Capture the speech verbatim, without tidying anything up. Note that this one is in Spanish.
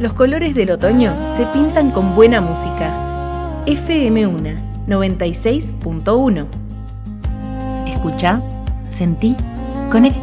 Los colores del otoño se pintan con buena música. F M uno, noventa y seis punto uno. Escucha, sentí, conecta.